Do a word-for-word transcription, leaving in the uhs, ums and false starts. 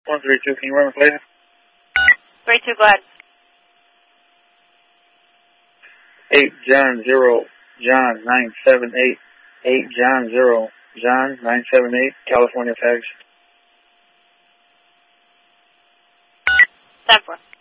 one three two, can you run the plate? three two, go ahead. eight John zero John nine seven eight. eight John zero John nine seven eight, California tags. ten four.